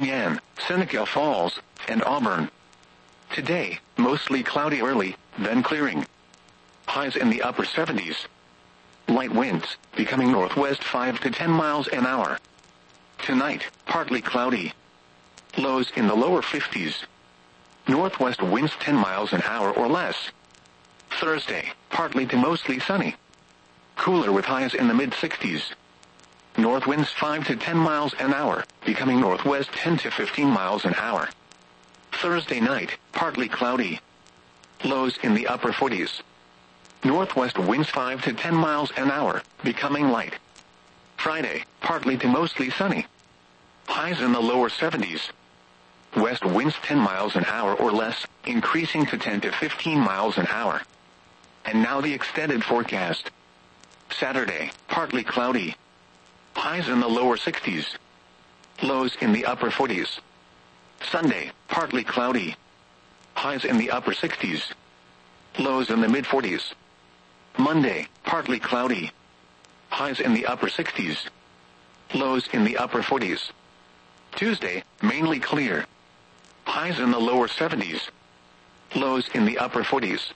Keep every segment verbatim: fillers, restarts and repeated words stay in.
Yan, Seneca Falls, and Auburn. Today, mostly cloudy early, then clearing. Highs in the upper seventies. Light winds, becoming northwest five to ten miles an hour. Tonight, partly cloudy. Lows in the lower fifties. Northwest winds ten miles an hour or less. Thursday, partly to mostly sunny. Cooler with highs in the mid-sixties. North winds five to ten miles an hour, becoming northwest ten to fifteen miles an hour. Thursday night, partly cloudy. Lows in the upper forties. Northwest winds five to ten miles an hour, becoming light. Friday, partly to mostly sunny. Highs in the lower seventies. West winds ten miles an hour or less, increasing to ten to fifteen miles an hour. And now the extended forecast. Saturday, partly cloudy. Highs in the lower sixties. Lows in the upper forties. Sunday, partly cloudy. Highs in the upper sixties. Lows in the mid-forties. Monday, partly cloudy. Highs in the upper sixties. Lows in the upper forties. Tuesday, mainly clear. Highs in the lower seventies. Lows in the upper forties.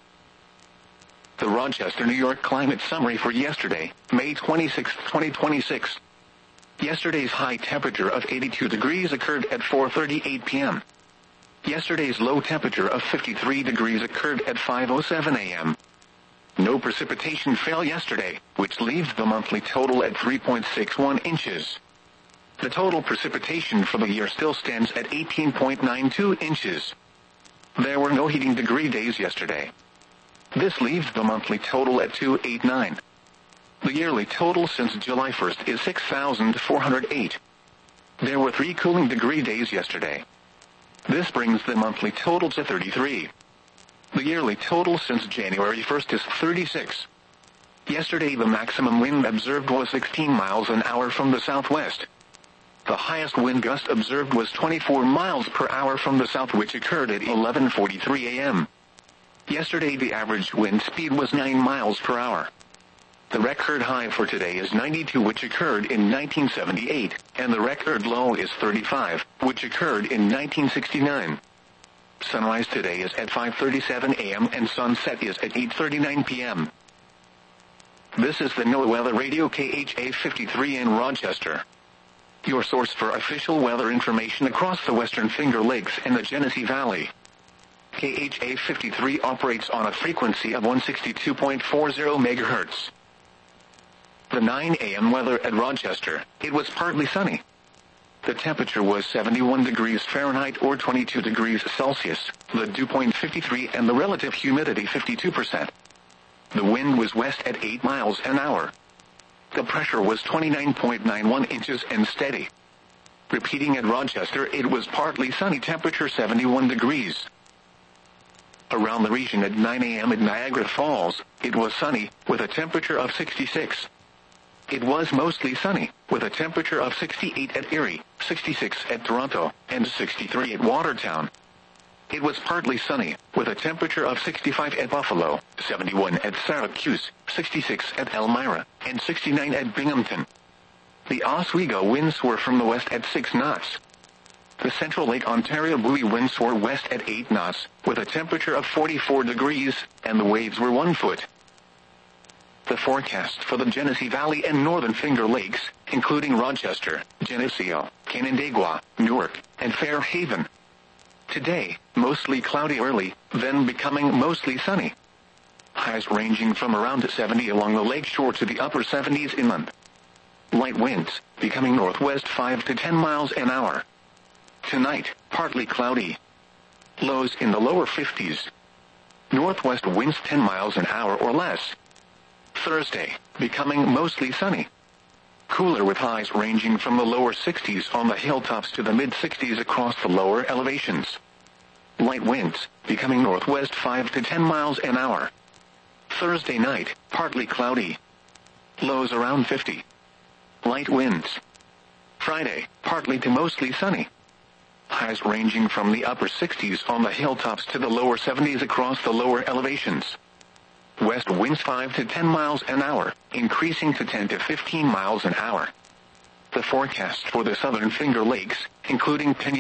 The Rochester, New York climate summary for yesterday, May twenty-sixth, twenty twenty-six. Yesterday's high temperature of eighty-two degrees occurred at four thirty-eight p.m. Yesterday's low temperature of fifty-three degrees occurred at five oh seven a.m. No precipitation fell yesterday, which leaves the monthly total at three point six one inches. The total precipitation for the year still stands at eighteen point nine two inches. There were no heating degree days yesterday. This leaves the monthly total at two hundred eighty-nine. The yearly total since July first is six thousand four hundred eight. There were three cooling degree days yesterday. This brings the monthly total to thirty-three. The yearly total since January first is thirty-six. Yesterday the maximum wind observed was sixteen miles an hour from the southwest. The highest wind gust observed was twenty-four miles per hour from the south, which occurred at eleven forty-three a.m. Yesterday the average wind speed was nine miles per hour. The record high for today is ninety-two, which occurred in nineteen seventy-eight, and the record low is thirty-five, which occurred in nineteen sixty-nine. Sunrise today is at five thirty-seven a.m. and sunset is at eight thirty-nine p.m. This is the NOAA Weather Radio K H A fifty-three in Rochester. Your source for official weather information across the Western Finger Lakes and the Genesee Valley. K H A fifty-three operates on a frequency of one sixty-two point four zero megahertz. The nine a.m. weather at Rochester, it was partly sunny. The temperature was seventy-one degrees Fahrenheit or twenty-two degrees Celsius, the dew point fifty-three and the relative humidity fifty-two percent. The wind was west at eight miles an hour. The pressure was twenty-nine point nine one inches and steady. Repeating at Rochester, it was partly sunny, temperature seventy-one degrees. Around the region at nine a.m. at Niagara Falls, it was sunny, with a temperature of sixty-six. It was mostly sunny, with a temperature of sixty-eight at Erie, sixty-six at Toronto, and sixty-three at Watertown. It was partly sunny, with a temperature of sixty-five at Buffalo, seventy-one at Syracuse, sixty-six at Elmira, and sixty-nine at Binghamton. The Oswego winds were from the west at six knots. The Central Lake Ontario buoy winds were west at eight knots, with a temperature of forty-four degrees, and the waves were one foot. The forecast for the Genesee Valley and Northern Finger Lakes, including Rochester, Geneseo, Canandaigua, Newark, and Fairhaven. Today, mostly cloudy early, then becoming mostly sunny. Highs ranging from around seventy along the lake shore to the upper seventies inland. Light winds, becoming northwest five to ten miles an hour. Tonight, partly cloudy. Lows in the lower fifties. Northwest winds ten miles an hour or less. Thursday, becoming mostly sunny. Cooler with highs ranging from the lower sixties on the hilltops to the mid-sixties across the lower elevations. Light winds, becoming northwest five to ten miles an hour. Thursday night, partly cloudy. Lows around fifty. Light winds. Friday, partly to mostly sunny. Highs ranging from the upper sixties on the hilltops to the lower seventies across the lower elevations. West winds five to ten miles an hour, increasing to ten to fifteen miles an hour. The forecast for the Southern Finger Lakes, including Pinion